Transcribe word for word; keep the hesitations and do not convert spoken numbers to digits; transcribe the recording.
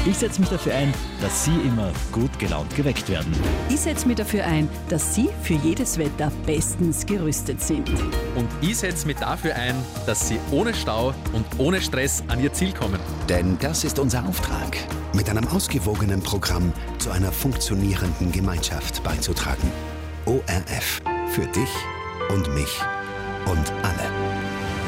Ich setze mich dafür ein, dass Sie immer gut gelaunt geweckt werden. Ich setze mich dafür ein, dass Sie für jedes Wetter bestens gerüstet sind. Und ich setze mich dafür ein, dass Sie ohne Stau und ohne Stress an Ihr Ziel kommen. Denn das ist unser Auftrag, mit einem ausgewogenen Programm zu einer funktionierenden Gemeinschaft beizutragen. O R F. Für dich und mich und alle.